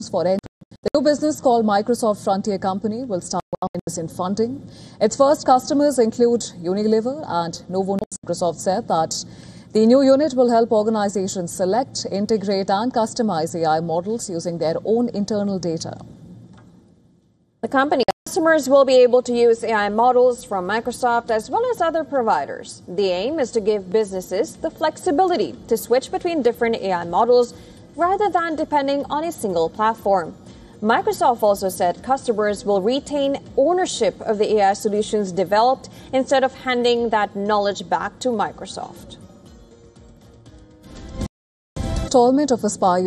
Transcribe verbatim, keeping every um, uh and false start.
for entry. The new business called Microsoft Frontier Company will start in funding. Its first customers include Unilever and Novo Nordisk. Microsoft said that the new unit will help organizations select, integrate and customize A I models using their own internal data. The company customers will be able to use A I models from Microsoft as well as other providers. The aim is to give businesses the flexibility to switch between different A I models rather than depending on a single platform. Microsoft also said customers will retain ownership of the A I solutions developed instead of handing that knowledge back to Microsoft. Installment of Aspire